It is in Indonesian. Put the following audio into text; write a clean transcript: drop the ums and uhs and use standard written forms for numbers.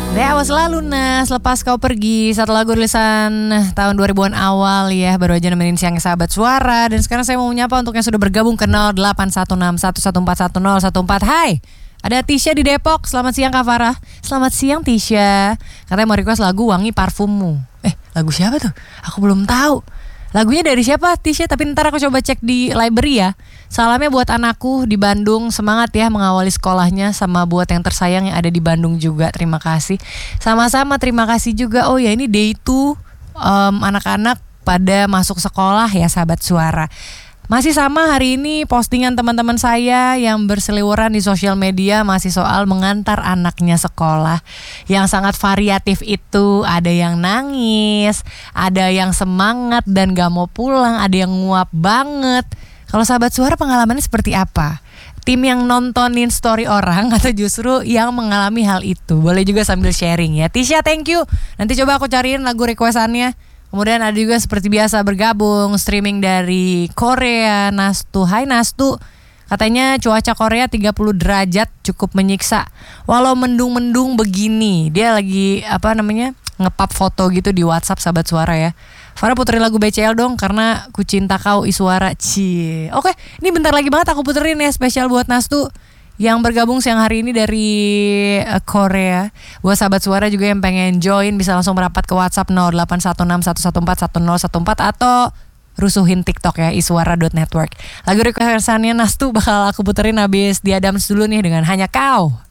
That was lalu Nas, lepas kau pergi. Satu lagu rilisan tahun 2000-an awal ya. Baru aja nemenin siang Sahabat Suara. Dan sekarang saya mau menyapa untuk yang sudah bergabung ke 081611141014. Hai, ada Tisha di Depok. Selamat siang Kak Farah. Selamat siang Tisha. Katanya mau request lagu Wangi Parfummu. Lagu siapa tuh? Aku belum tahu. Lagunya dari siapa Tisha? Tapi ntar aku coba cek di library ya. Salamnya buat anakku di Bandung. Semangat ya mengawali sekolahnya. Sama buat yang tersayang yang ada di Bandung juga. Terima kasih. Sama-sama terima kasih juga. Oh ya, ini day 2 anak-anak pada masuk sekolah ya Sahabat Suara. Masih sama hari ini postingan teman-teman saya yang berseliweran di sosial media masih soal mengantar anaknya sekolah. Yang sangat variatif itu, ada yang nangis, ada yang semangat dan gak mau pulang, ada yang nguap banget. Kalau Sahabat Suara pengalamannya seperti apa? Tim yang nontonin story orang atau justru yang mengalami hal itu? Boleh juga sambil sharing ya. Tisha, thank you. Nanti coba aku cariin lagu requestannya. Kemudian ada juga seperti biasa bergabung streaming dari Korea, Nastu. Hai Nastu. Katanya cuaca Korea 30 derajat cukup menyiksa. Walau mendung-mendung begini. Dia lagi nge-pub foto gitu di WhatsApp Sahabat Suara ya. Farah puterin lagu BCL dong karena ku cinta kau Iswara. Cie. Oke, ini bentar lagi banget aku puterin ya spesial buat Nastu yang bergabung siang hari ini dari Korea. Buat Sahabat Suara juga yang pengen join bisa langsung merapat ke WhatsApp 081611411014 atau rusuhin TikTok ya iswara.network. Lagu requestannya Nastu bakal aku puterin habis diadams dulu nih dengan Hanya Kau.